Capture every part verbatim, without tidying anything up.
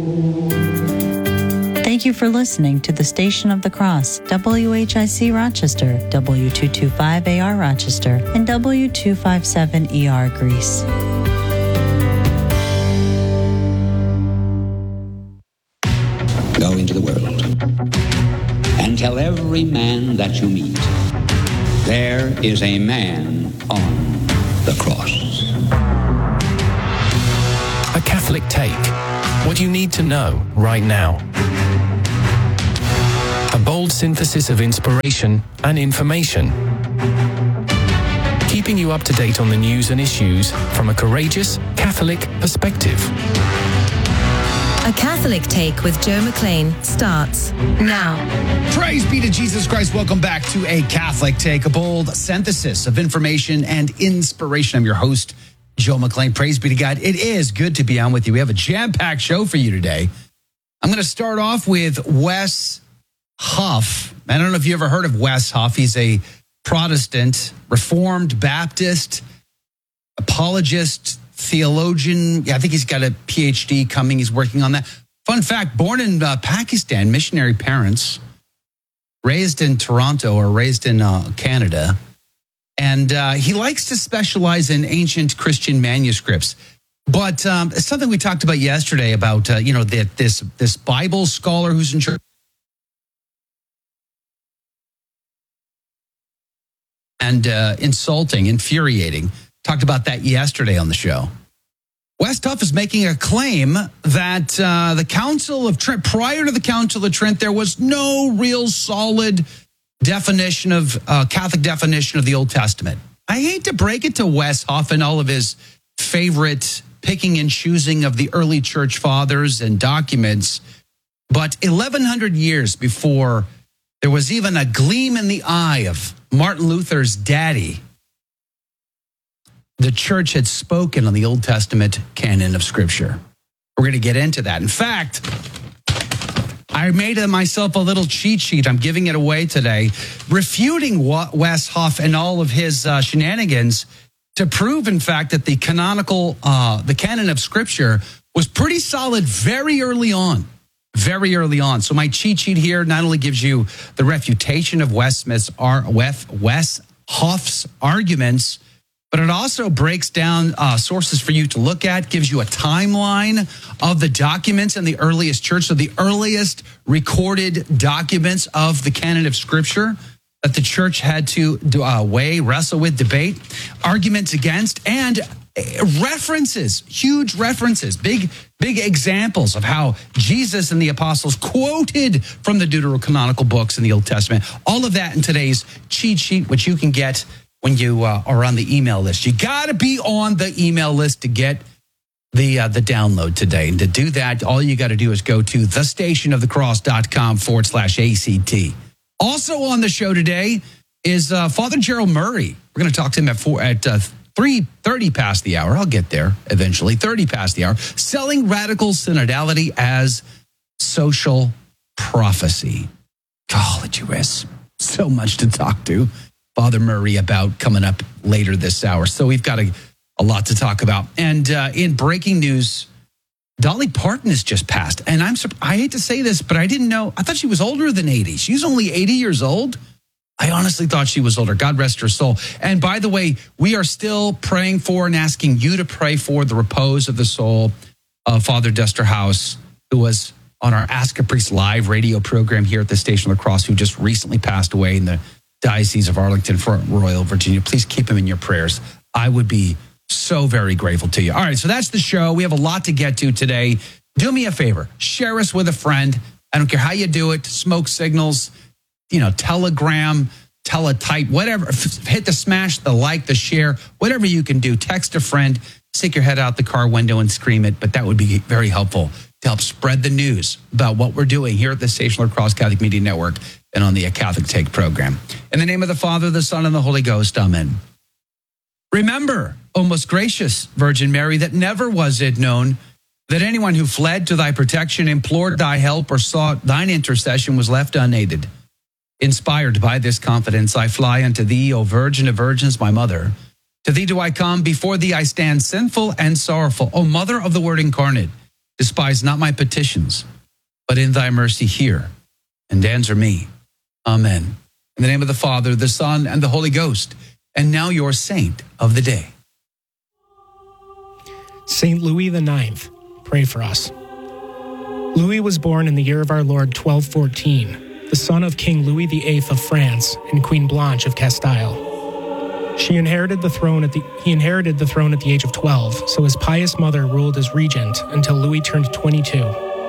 Thank you for listening to the Station of the Cross, W H I C Rochester, W two twenty-five A R Rochester, and W two fifty-seven E R Greece. Go into the world and tell every man that you meet, there is a man on the cross. A Catholic Take. What you need to know right now. A bold synthesis of inspiration and information. Keeping you up to date on the news and issues from a courageous Catholic perspective. A Catholic Take with Joe McLean starts now. Praise be to Jesus Christ. Welcome back to A Catholic Take, a bold synthesis of information and inspiration. I'm your host, Joe McLean. Praise be to God. It is good to be on with you. We have a jam-packed show for you today. I'm going to start off with Wes Huff. I don't know if you ever heard of Wes Huff. He's a Protestant, Reformed Baptist, apologist, theologian. Yeah, I think he's got a P H D coming. He's working on that. Fun fact, born in uh, Pakistan, missionary parents, raised in Toronto or raised in uh, Canada. And uh, he likes to specialize in ancient Christian manuscripts. But um, it's something we talked about yesterday about, uh, you know, that this, this Bible scholar who's in church. And uh, insulting, infuriating. Talked about that yesterday on the show. Wes Huff is making a claim that uh, the Council of Trent, prior to the Council of Trent, there was no real solid definition of uh, Catholic definition of the Old Testament. I hate to break it to Wes Huff and all of his favorite picking and choosing of the early church fathers and documents, but eleven hundred years before there was even a gleam in the eye of Martin Luther's daddy, the church had spoken on the Old Testament canon of Scripture. We're going to get into that. In fact, I made myself a little cheat sheet. I'm giving it away today, refuting Wes Huff and all of his uh, shenanigans to prove, in fact, that the canonical, uh, the canon of Scripture was pretty solid very early on. Very early on. So my cheat sheet here not only gives you the refutation of Wes Smith's, Wes Huff's arguments, but it also breaks down uh, sources for you to look at, gives you a timeline of the documents in the earliest church, so the earliest recorded documents of the canon of Scripture that the church had to uh, weigh, wrestle with, debate, arguments against, and references, huge references, big, big examples of how Jesus and the apostles quoted from the deuterocanonical books in the Old Testament. All of that in today's cheat sheet, which you can get when you uh, are on the email list. You got to be on the email list to get the uh, the download today. And to do that, all you got to do is go to thestationofthecross.com forward slash ACT. Also on the show today is uh, Father Gerald Murray. We're going to talk to him at four at uh, three thirty past the hour. I'll get there eventually. thirty past the hour. Selling radical synodality as social prophecy. College U S. So much to talk to Father Murray about coming up later this hour. So we've got a, a lot to talk about. And uh, in breaking news, Dolly Parton has just passed. And I'm I hate to say this, but I didn't know. I thought she was older than eighty. She's only eighty years old. I honestly thought she was older. God rest her soul. And by the way, we are still praying for and asking you to pray for the repose of the soul of Father Dester House, who was on our Ask a Priest live radio program here at the Station of the Cross, who just recently passed away in the Diocese of Arlington, Front Royal, Virginia. Please keep him in your prayers. I would be so very grateful to you. All right, so that's the show. We have a lot to get to today. Do me a favor. Share us with a friend. I don't care how you do it. Smoke signals, you know, Telegram, teletype, whatever. Hit the smash, the like, the share, whatever you can do. Text a friend, stick your head out the car window and scream it. But that would be very helpful to help spread the news about what we're doing here at the Station of the Cross Catholic Media Network and on the Catholic Take program. In the name of the Father, the Son, and the Holy Ghost, amen. Remember, O most gracious Virgin Mary, that never was it known that anyone who fled to thy protection, implored thy help, or sought thine intercession was left unaided. Inspired by this confidence, I fly unto thee, O Virgin of Virgins, my mother. To thee do I come, before thee I stand sinful and sorrowful. O Mother of the Word incarnate, Despise not my petitions, but in thy mercy hear and answer me. Amen. In the name of the Father, the Son, and the Holy Ghost. And now your saint of the day. Saint Louis the Ninth, pray for us. Louis was born in the year of our Lord twelve fourteen, the son of King Louis the Eighth of France and Queen Blanche of Castile. She inherited the throne at the, he inherited the throne at the age of twelve, so his pious mother ruled as regent until Louis turned twenty-two.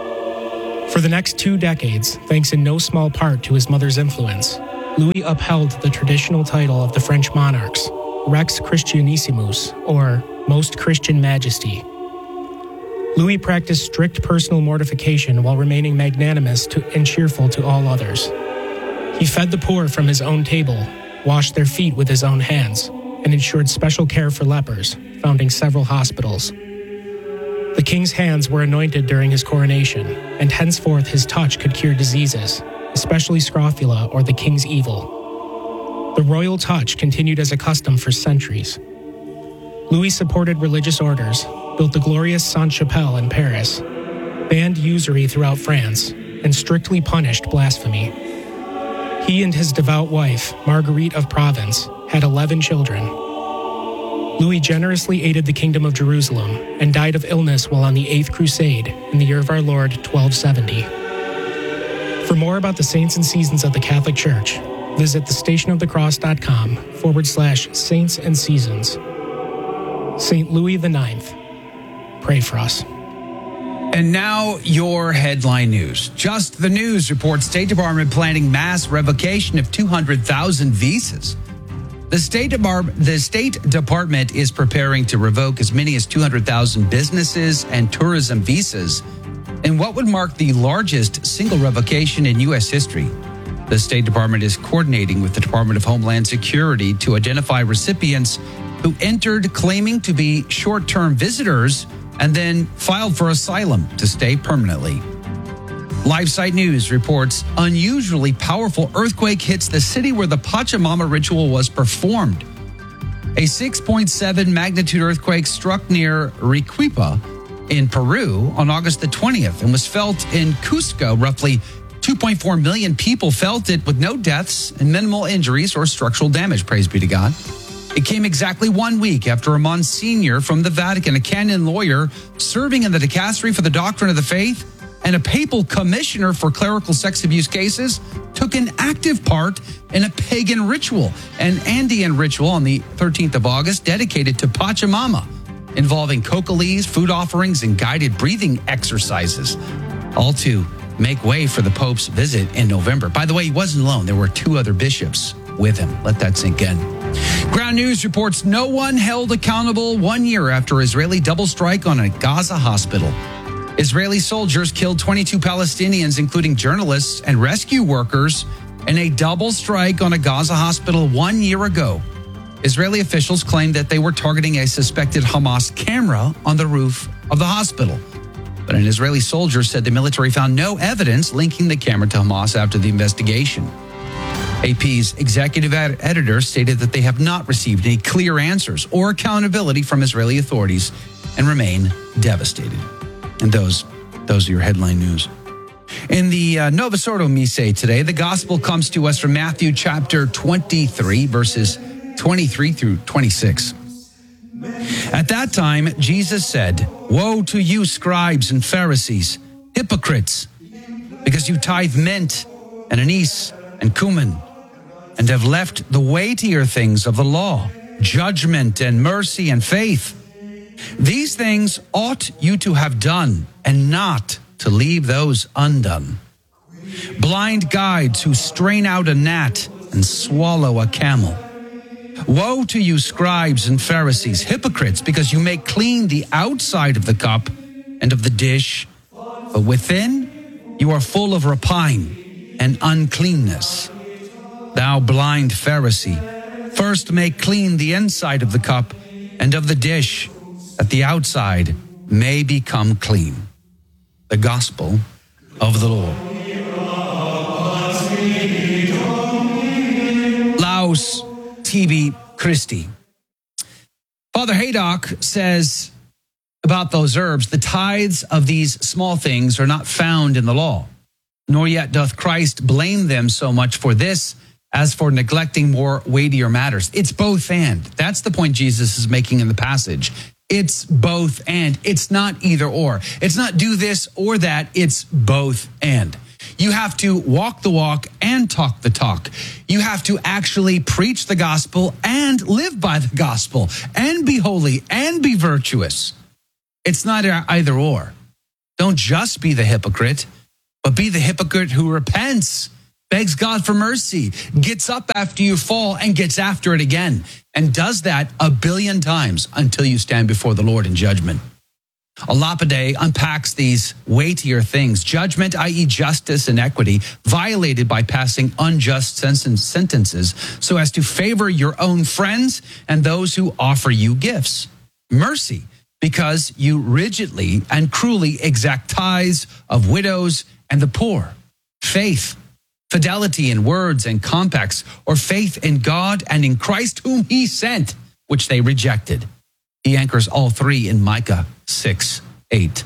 For the next two decades, thanks in no small part to his mother's influence, Louis upheld the traditional title of the French monarchs, Rex Christianissimus, or Most Christian Majesty. Louis practiced strict personal mortification while remaining magnanimous to, and cheerful to all others. He fed the poor from his own table, washed their feet with his own hands, and ensured special care for lepers, founding several hospitals. The king's hands were anointed during his coronation, and henceforth his touch could cure diseases, especially scrofula or the king's evil. The royal touch continued as a custom for centuries. Louis supported religious orders, built the glorious Sainte-Chapelle in Paris, banned usury throughout France, and strictly punished blasphemy. He and his devout wife, Marguerite of Provence, had eleven children. Louis generously aided the Kingdom of Jerusalem and died of illness while on the Eighth Crusade in the year of our Lord twelve seventy. For more about the saints and seasons of the Catholic Church, visit thestationofthecross.com forward slash saints and seasons. Saint Louis the Ninth, pray for us. And now your headline news. Just the News reports State Department planning mass revocation of two hundred thousand visas. The State, Debar- the State Department is preparing to revoke as many as two hundred thousand businesses and tourism visas in what would mark the largest single revocation in U S history. The State Department is coordinating with the Department of Homeland Security to identify recipients who entered claiming to be short-term visitors and then filed for asylum to stay permanently. LifeSite News reports unusually powerful earthquake hits the city where the Pachamama ritual was performed. A six point seven magnitude earthquake struck near Riquipa in Peru on August the twentieth and was felt in Cusco. Roughly two point four million people felt it with no deaths and minimal injuries or structural damage, praise be to God. It came exactly one week after a Monsignor from the Vatican, a canon lawyer serving in the dicastery for the doctrine of the faith, and a papal commissioner for clerical sex abuse cases took an active part in a pagan ritual, an Andean ritual on the thirteenth of August dedicated to Pachamama, involving coca leaves, food offerings, and guided breathing exercises, all to make way for the Pope's visit in November. By the way, he wasn't alone. There were two other bishops with him. Let that sink in. Ground News reports no one held accountable one year after Israeli double strike on a Gaza hospital. Israeli soldiers killed twenty-two Palestinians, including journalists and rescue workers, in a double strike on a Gaza hospital one year ago. Israeli officials claimed that they were targeting a suspected Hamas camera on the roof of the hospital. But an Israeli soldier said the military found no evidence linking the camera to Hamas after the investigation. A P's executive ed- editor stated that they have not received any clear answers or accountability from Israeli authorities and remain devastated. And those, those are your headline news. In the uh, Novus Ordo Missae today, the gospel comes to us from Matthew chapter twenty-three, verses twenty-three through twenty-six. At that time, Jesus said, "Woe to you, scribes and Pharisees, hypocrites, because you tithe mint and anise and cumin, and have left the weightier things of the law, judgment and mercy and faith. These things ought you to have done, and not to leave those undone. Blind guides who strain out a gnat and swallow a camel. Woe to you, scribes and Pharisees, hypocrites, because you make clean the outside of the cup and of the dish, but within you are full of rapine and uncleanness. Thou blind Pharisee, first make clean the inside of the cup and of the dish, that the outside may become clean." The Gospel of the Lord. Laus tibi Christi. Father Haydock says, about those herbs, the tithes of these small things are not found in the law, nor yet doth Christ blame them so much for this as for neglecting more weightier matters. It's both and. That's the point Jesus is making in the passage. It's both and. It's not either or. It's not do this or that. It's both and. You have to walk the walk and talk the talk. You have to actually preach the gospel and live by the gospel and be holy and be virtuous. It's not either or. Don't just be the hypocrite, but be the hypocrite who repents, begs God for mercy, gets up after you fall and gets after it again, and does that a billion times until you stand before the Lord in judgment. Alapide unpacks these weightier things: judgment, that is justice and equity, violated by passing unjust sentences so as to favor your own friends and those who offer you gifts. Mercy, because you rigidly and cruelly exact tithes of widows and the poor. Faith, fidelity in words and compacts, or faith in God and in Christ whom he sent, which they rejected. He anchors all three in Micah six eight.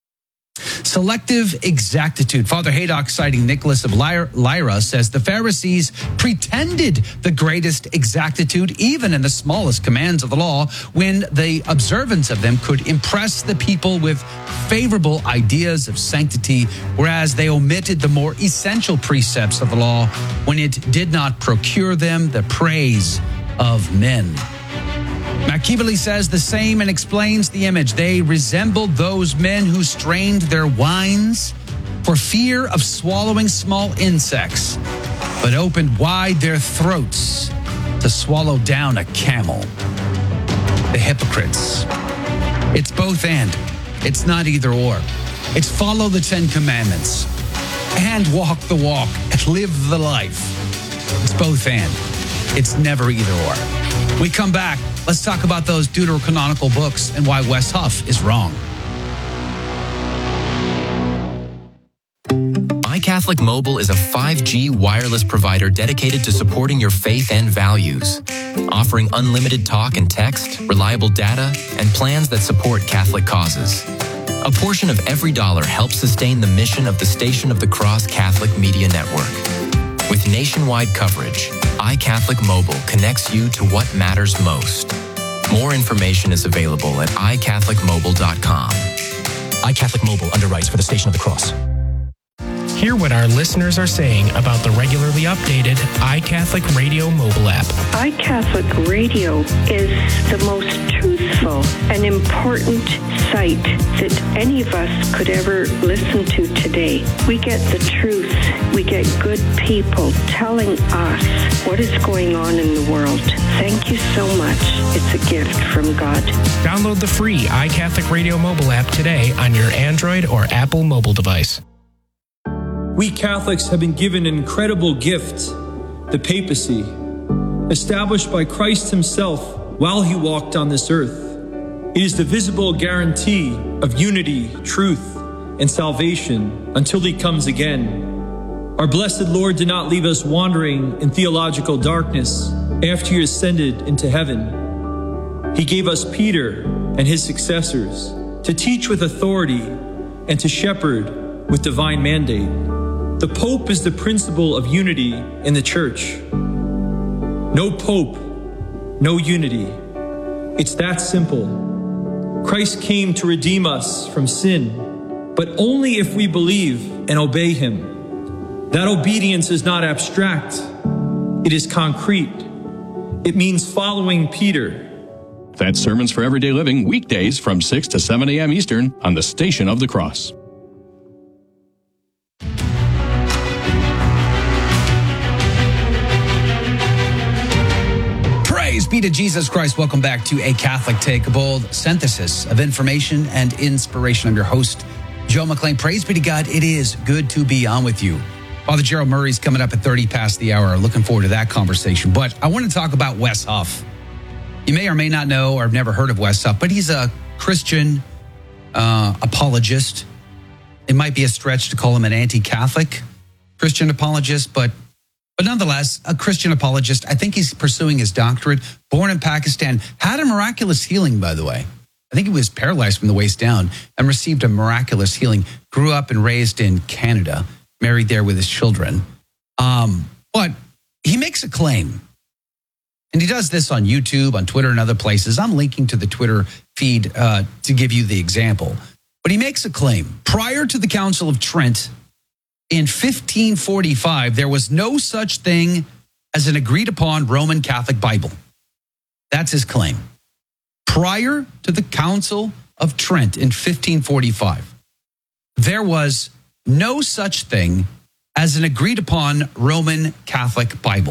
Selective exactitude. Father Haydock, citing Nicholas of Lyra, says the Pharisees pretended the greatest exactitude, even in the smallest commands of the law, when the observance of them could impress the people with favorable ideas of sanctity, whereas they omitted the more essential precepts of the law when it did not procure them the praise of men. Machiavelli says the same and explains the image. They resembled those men who strained their wines for fear of swallowing small insects, but opened wide their throats to swallow down a camel. The hypocrites. It's both and. It's not either or. It's follow the Ten Commandments and walk the walk and live the life. It's both and. It's never either or. We come back. Let's talk about those deuterocanonical books and why Wes Huff is wrong. iCatholic Mobile is a five G wireless provider dedicated to supporting your faith and values, offering unlimited talk and text, reliable data, and plans that support Catholic causes. A portion of every dollar helps sustain the mission of the Station of the Cross Catholic Media Network. With nationwide coverage, iCatholic Mobile connects you to what matters most. More information is available at i catholic mobile dot com. iCatholic Mobile underwrites for the Station of the Cross. Hear what our listeners are saying about the regularly updated iCatholic Radio mobile app. iCatholic Radio is the most truthful and important site that any of us could ever listen to today. We get the truth. We get good people telling us what is going on in the world. Thank you so much. It's a gift from God. Download the free iCatholic Radio mobile app today on your Android or Apple mobile device. We Catholics have been given an incredible gift, the papacy, established by Christ himself while he walked on this earth. It is the visible guarantee of unity, truth, and salvation until he comes again. Our blessed Lord did not leave us wandering in theological darkness after he ascended into heaven. He gave us Peter and his successors to teach with authority and to shepherd with divine mandate. The Pope is the principle of unity in the Church. No Pope, no unity. It's that simple. Christ came to redeem us from sin, but only if we believe and obey him. That obedience is not abstract. It is concrete. It means following Peter. That's Sermons for Everyday Living, weekdays from six to seven a.m. Eastern on the Station of the Cross. Praise be to Jesus Christ. Welcome back to A Catholic Take, a bold synthesis of information and inspiration. I'm your host, Joe McLean. Praise be to God. It is good to be on with you. Father Gerald Murray's coming up at thirty past the hour. Looking forward to that conversation. But I want to talk about Wes Huff. You may or may not know or have never heard of Wes Huff, but he's a Christian uh, apologist. It might be a stretch to call him an anti-Catholic Christian apologist, but But nonetheless, a Christian apologist. I think he's pursuing his doctorate. Born in Pakistan. Had a miraculous healing, by the way. I think he was paralyzed from the waist down and received a miraculous healing. Grew up and raised in Canada, married there with his children. Um, but he makes a claim. And he does this on YouTube, on Twitter, and other places. I'm linking to the Twitter feed uh, to give you the example. But he makes a claim. Prior to the Council of Trent in fifteen forty-five, there was no such thing as an agreed upon Roman Catholic Bible. That's his claim. Prior to the Council of Trent in fifteen forty-five, there was no such thing as an agreed upon Roman Catholic Bible.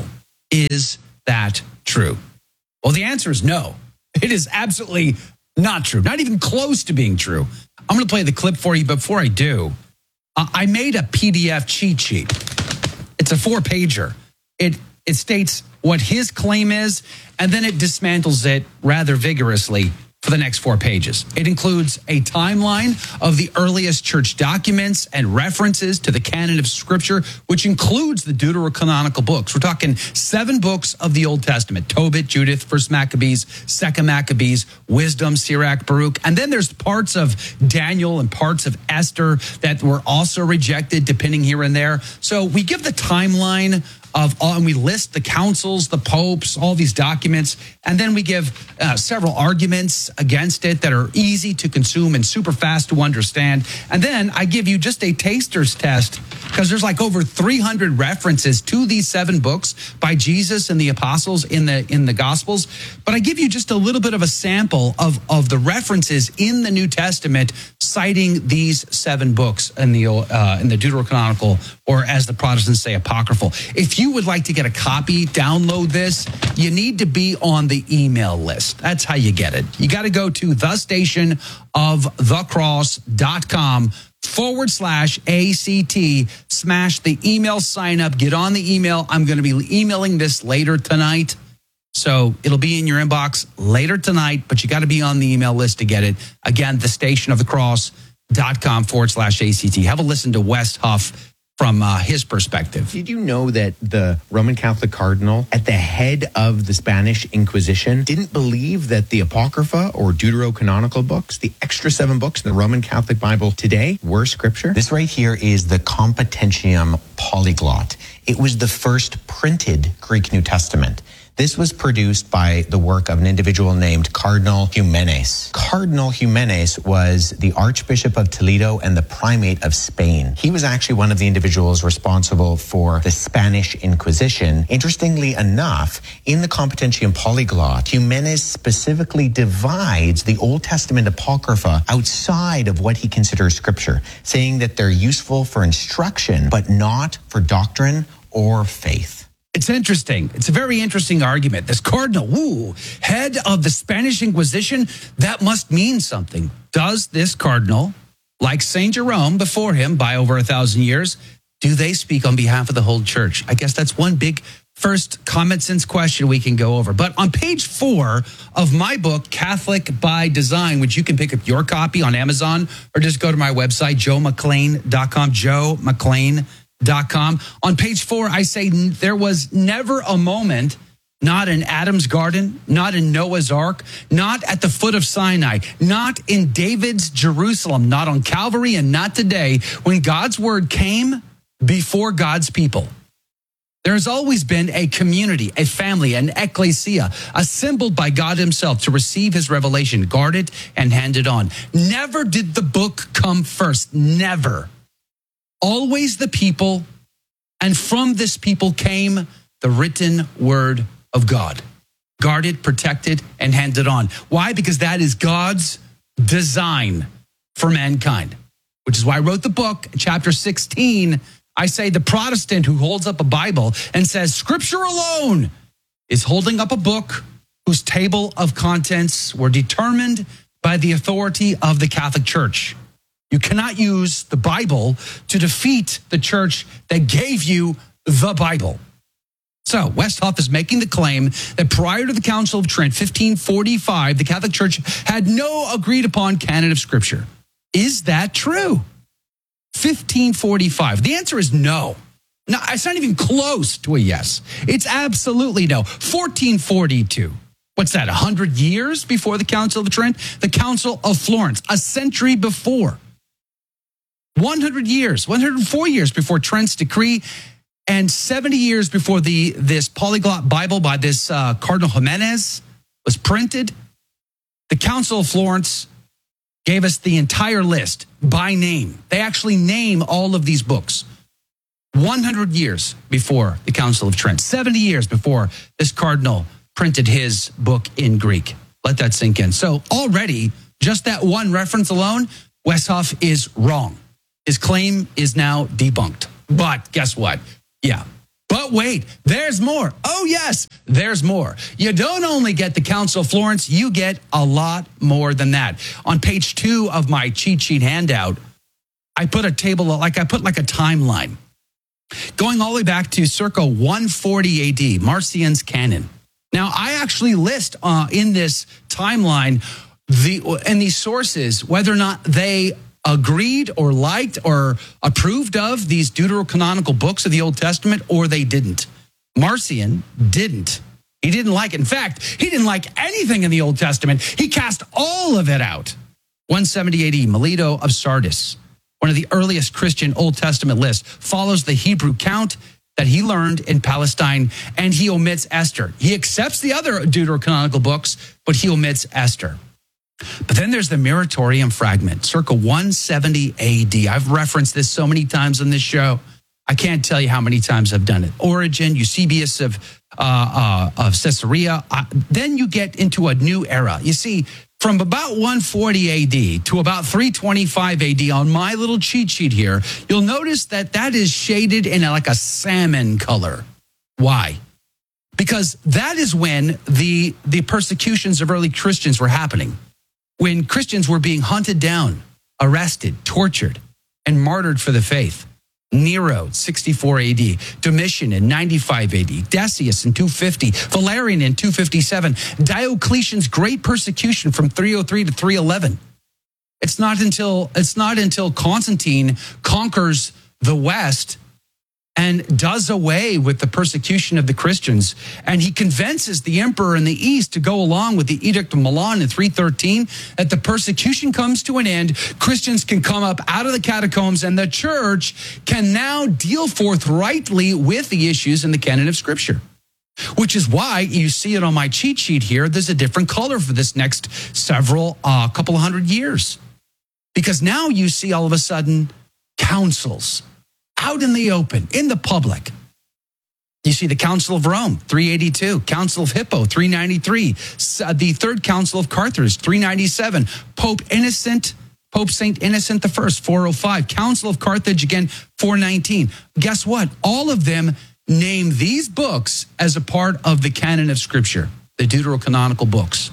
Is that true? Well, the answer is no. It is absolutely not true. Not even close to being true. I'm going to play the clip for you. Before I do, uh, I made a P D F cheat sheet. It's a four pager. It it states what his claim is, and then it dismantles it rather vigorously for the next four pages. It includes a timeline of the earliest church documents and references to the canon of Scripture, which includes the deuterocanonical books. We're talking seven books of the Old Testament: Tobit, Judith, First Maccabees, Second Maccabees, Wisdom, Sirach, Baruch. And then there's parts of Daniel and parts of Esther that were also rejected, depending here and there. So we give the timeline of all, and we list the councils, the popes, all these documents, and then we give uh, several arguments against it that are easy to consume and super fast to understand. And then I give you just a taster's test, because there's like over three hundred references to these seven books by Jesus and the apostles in the in the Gospels. But I give you just a little bit of a sample of, of the references in the New Testament citing these seven books in the uh, in the Deuterocanonical, or as the Protestants say, apocryphal. If you would like to get a copy, download this, you need to be on the email list. That's how you get it. You got to go to the station of the cross dot com forward slash ACT, smash the email sign up, get on the email. I'm going to be emailing this later tonight. So it'll be in your inbox later tonight, but you got to be on the email list to get it. Again, the station of the cross dot com forward slash ACT. Have a listen to Wes Huff from uh, his perspective. Did you know that the Roman Catholic cardinal at the head of the Spanish Inquisition didn't believe that the Apocrypha or Deuterocanonical books, the extra seven books in the Roman Catholic Bible today, were scripture? This right here is the Competentium Polyglot. It was the first printed Greek New Testament. This was produced by the work of an individual named Cardinal Ximenes. Cardinal Ximenes was the Archbishop of Toledo and the Primate of Spain. He was actually one of the individuals responsible for the Spanish Inquisition. Interestingly enough, in the Competentium Polyglot, Ximenes specifically divides the Old Testament Apocrypha outside of what he considers scripture, saying that they're useful for instruction, but not for doctrine or faith. It's interesting. It's a very interesting argument. This cardinal, woo, head of the Spanish Inquisition, that must mean something. Does this cardinal, like Saint Jerome before him by over a thousand years, do they speak on behalf of the whole church? I guess that's one big first common sense question we can go over. But on page four of my book, Catholic by Design, which you can pick up your copy on Amazon or just go to my website, joe mcclain dot com, joe mcclain dot com. Dot com. On page four, I say there was never a moment, not in Adam's garden, not in Noah's ark, not at the foot of Sinai, not in David's Jerusalem, not on Calvary, and not today, when God's word came before God's people. There has always been a community, a family, an ecclesia, assembled by God himself to receive his revelation, guarded and handed on. Never did the book come first. Never. Always the people, and from this people came the written word of God. Guarded, protected, and handed on. Why? Because that is God's design for mankind, which is why I wrote the book, chapter sixteen. I say the Protestant who holds up a Bible and says Scripture alone is holding up a book whose table of contents were determined by the authority of the Catholic Church. You cannot use the Bible to defeat the church that gave you the Bible. So Wes Huff is making the claim that prior to the Council of Trent, fifteen forty-five, the Catholic Church had no agreed upon canon of Scripture. Is that true? fifteen forty-five. The answer is no. No, it's not even close to a yes. It's absolutely no. fourteen forty-two. what's that, one hundred years before the Council of Trent? The Council of Florence, a century before. one hundred years, one hundred four years before Trent's decree, and seventy years before the this polyglot Bible by this uh, Cardinal Jimenez was printed. The Council of Florence gave us the entire list by name. They actually name all of these books. one hundred years before the Council of Trent, seventy years before this cardinal printed his book in Greek. Let that sink in. So already, just that one reference alone, Westhoff is wrong. His claim is now debunked. But guess what? Yeah. But wait, there's more. Oh, yes, there's more. You don't only get the Council of Florence, you get a lot more than that. On page two of my cheat sheet handout, I put a table, like I put like a timeline, going all the way back to circa one forty A D, Marcion's canon. Now, I actually list uh, in this timeline the and these sources whether or not they agreed or liked or approved of these deuterocanonical books of the Old Testament, or they didn't. Marcion didn't. He didn't like it. In fact, he didn't like anything in the Old Testament. He cast all of it out. one seventy A D, Melito of Sardis, one of the earliest Christian Old Testament lists, follows the Hebrew count that he learned in Palestine, and he omits Esther. He accepts the other deuterocanonical books, but he omits Esther. But then there's the Muratorium fragment, circa one seventy A D. I've referenced this so many times on this show. I can't tell you how many times I've done it. Origen, Eusebius of uh, uh, of Caesarea. Uh, then you get into a new era. You see, from about one forty A D to about three twenty-five A D on my little cheat sheet here, you'll notice that that is shaded in a, like a salmon color. Why? Because that is when the the persecutions of early Christians were happening. When Christians were being hunted down, arrested, tortured, and martyred for the faith. Nero, sixty-four A D, Domitian in ninety-five A D, Decius in two fifty, Valerian in two fifty-seven, Diocletian's great persecution from three oh three to three eleven. It's not until it's not until Constantine conquers the West and does away with the persecution of the Christians, and he convinces the emperor in the East to go along with the Edict of Milan in three thirteen, that the persecution comes to an end, Christians can come up out of the catacombs, and the church can now deal forthrightly with the issues in the canon of Scripture. Which is why you see it on my cheat sheet here. There's a different color for this next several, uh, couple of hundred years. Because now you see all of a sudden councils out in the open, in the public. You see the Council of Rome, three eighty-two, Council of Hippo, three ninety-three, the Third Council of Carthage, three ninety-seven, Pope Innocent, Pope Saint Innocent the First, four oh five, Council of Carthage again, four nineteen. Guess what? All of them name these books as a part of the canon of Scripture, the deuterocanonical books.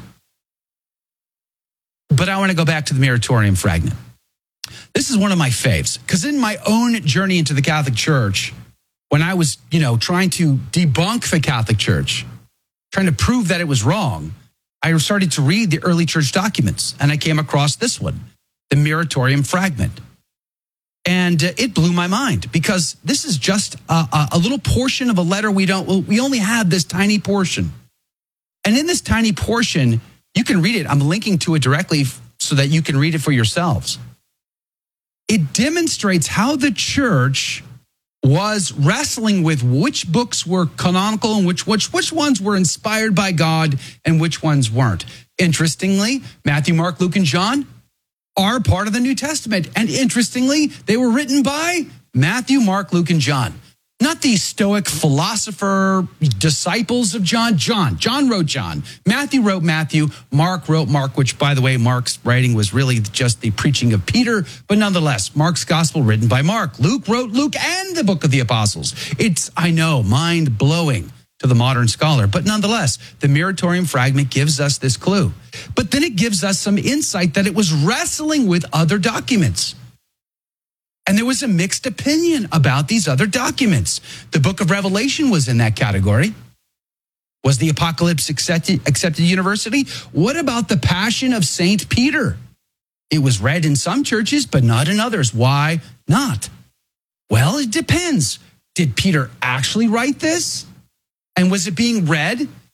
But I want to go back to the Muratorium fragment. This is one of my faves, because in my own journey into the Catholic Church, when I was, you know, trying to debunk the Catholic Church, trying to prove that it was wrong, I started to read the early church documents, and I came across this one, the Muratorium fragment. And it blew my mind, because this is just a, a little portion of a letter. We don't, we only have this tiny portion. And in this tiny portion, you can read it. I'm linking to it directly so that you can read it for yourselves. It demonstrates how the church was wrestling with which books were canonical and which, which, which ones were inspired by God and which ones weren't. Interestingly, Matthew, Mark, Luke, and John are part of the New Testament. And interestingly, they were written by Matthew, Mark, Luke, and John. Not the Stoic philosopher disciples of John. John. John wrote John. Matthew wrote Matthew. Mark wrote Mark, which, by the way, Mark's writing was really just the preaching of Peter. But nonetheless, Mark's gospel written by Mark. Luke wrote Luke and the book of the Apostles. It's, I know, mind-blowing to the modern scholar. But nonetheless, the Muratorium fragment gives us this clue. But then it gives us some insight that it was wrestling with other documents. And there was a mixed opinion about these other documents. The book of Revelation was in that category. Was the Apocalypse accepted, accepted university? What about the Passion of Saint Peter? It was read in some churches, but not in others. Why not? Well, it depends. Did Peter actually write this? And was it being read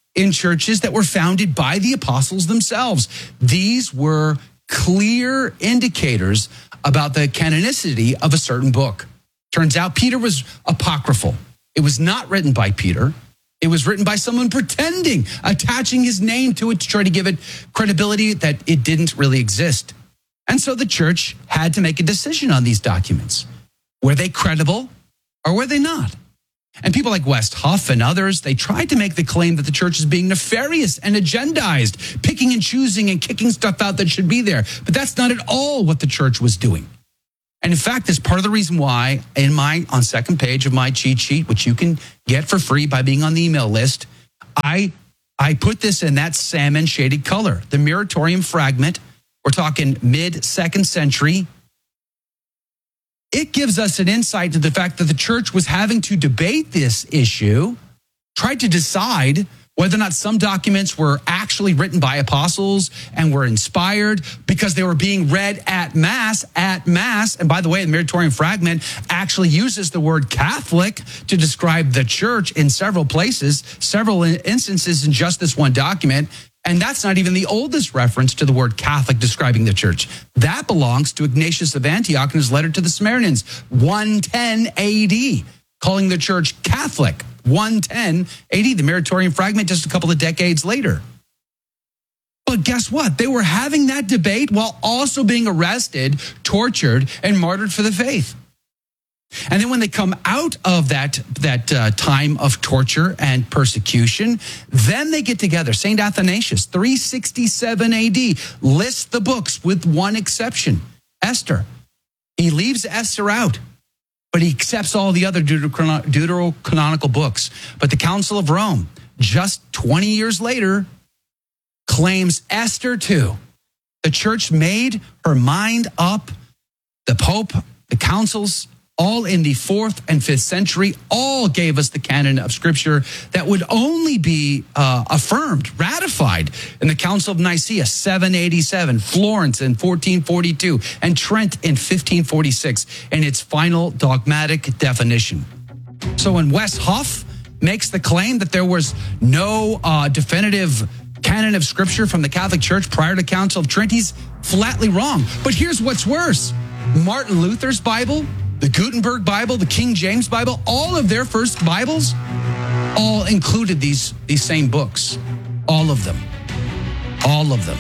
in churches that were founded by the apostles themselves. These were clear indicators about the canonicity of a certain book. Turns out Peter was apocryphal. It was not written by Peter. It was written by someone pretending, attaching his name to it to try to give it credibility that it didn't really exist. And so the church had to make a decision on these documents. Were they credible or were they not? And people like West Huff and others, they tried to make the claim that the church is being nefarious and agendized, picking and choosing and kicking stuff out that should be there. But that's not at all what the church was doing. And in fact, that's part of the reason why in my, on second page of my cheat sheet, which you can get for free by being on the email list, I, I put this in that salmon shaded color, the Muratorium fragment. We're talking mid-second century. It gives us an insight to the fact that the church was having to debate this issue, tried to decide whether or not some documents were actually written by apostles and were inspired because they were being read at Mass, at Mass. And by the way, the Muratorium fragment actually uses the word Catholic to describe the church in several places, several instances in just this one document. And that's not even the oldest reference to the word Catholic describing the church. That belongs to Ignatius of Antioch in his letter to the Samaritans, one ten A D, calling the church Catholic, one ten A D, the Muratorium fragment just a couple of decades later. But guess what? They were having that debate while also being arrested, tortured, and martyred for the faith. And then when they come out of that, that uh, time of torture and persecution, then they get together. Saint Athanasius, three sixty-seven A D, lists the books with one exception, Esther. He leaves Esther out, but he accepts all the other deuterocanonical books. But the Council of Rome, just twenty years later, claims Esther too. The church made her mind up. The Pope, the councils, all in the fourth and fifth century, all gave us the canon of Scripture that would only be uh, affirmed, ratified in the Council of Nicaea, seven eighty-seven, Florence in fourteen forty-two, and Trent in fifteen forty-six, in its final dogmatic definition. So when West Huff makes the claim that there was no uh, definitive canon of Scripture from the Catholic Church prior to Council of Trent, he's flatly wrong. But here's what's worse. Martin Luther's Bible, the Gutenberg Bible, the King James Bible, all of their first Bibles, all included these, these same books. All of them. All of them.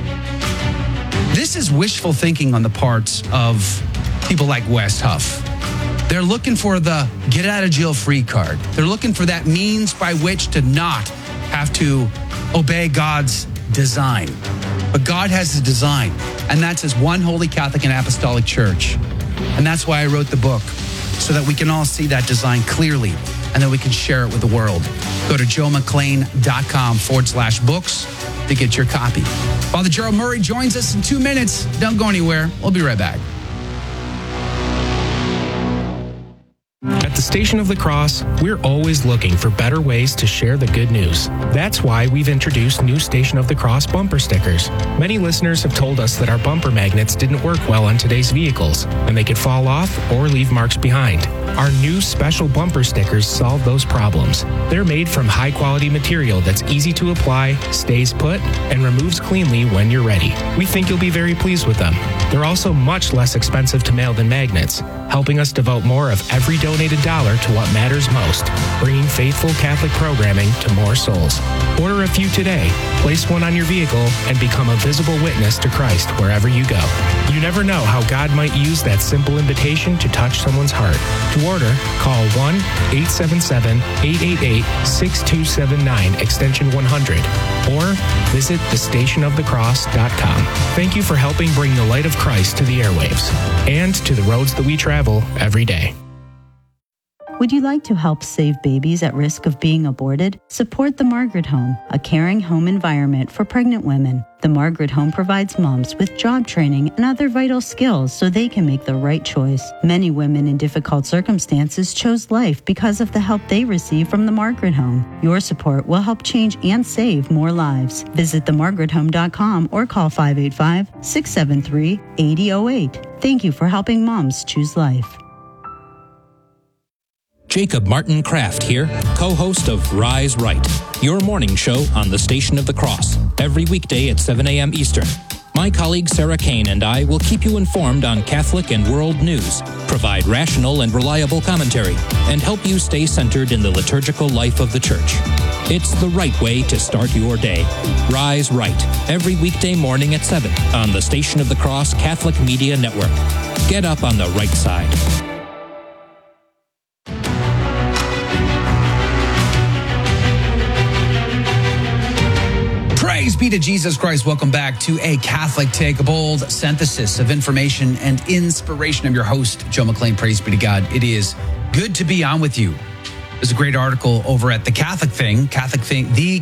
This is wishful thinking on the parts of people like West Huff. They're looking for the get out of jail free card. They're looking for that means by which to not have to obey God's design. But God has a design, and that's His one holy Catholic and Apostolic Church. And that's why I wrote the book, so that we can all see that design clearly and that we can share it with the world. Go to joemcclain.com forward slash books to get your copy. Father Gerald Murray joins us in two minutes. Don't go anywhere. We'll be right back. At the Station of the Cross, we're always looking for better ways to share the good news. That's why we've introduced new Station of the Cross bumper stickers. Many listeners have told us that our bumper magnets didn't work well on today's vehicles, and they could fall off or leave marks behind. Our new special bumper stickers solve those problems. They're made from high-quality material that's easy to apply, stays put, and removes cleanly when you're ready. We think you'll be very pleased with them. They're also much less expensive to mail than magnets, helping us devote more of every donated dollar to what matters most, bringing faithful Catholic programming to more souls. Order a few today, place one on your vehicle, and become a visible witness to Christ wherever you go. You never know how God might use that simple invitation to touch someone's heart. To order, call one eight seven seven, eight eight eight, six two seven nine, extension one hundred, or visit the station of the cross dot com. Thank you for helping bring the light of Christ to the airwaves and to the roads that we travel every day. Would you like to help save babies at risk of being aborted? Support the Margaret Home, a caring home environment for pregnant women. The Margaret Home provides moms with job training and other vital skills so they can make the right choice. Many women in difficult circumstances chose life because of the help they receive from the Margaret Home. Your support will help change and save more lives. Visit the margaret home dot com or call five eight five, six seven three, eight zero zero eight. Thank you for helping moms choose life. Jacob Martin Kraft here, co-host of Rise Right, your morning show on the Station of the Cross, every weekday at seven a.m. Eastern. My colleague Sarah Kane and I will keep you informed on Catholic and world news, provide rational and reliable commentary, and help you stay centered in the liturgical life of the Church. It's the right way to start your day. Rise Right, every weekday morning at seven on the Station of the Cross Catholic Media Network. Get up on the right side. Praise be to Jesus Christ. Welcome back to A Catholic Take, a bold synthesis of information and inspiration. I'm your host, Joe McLean. Praise be to God. It is good to be on with you. There's a great article over at The Catholic Thing, Catholic Thing, the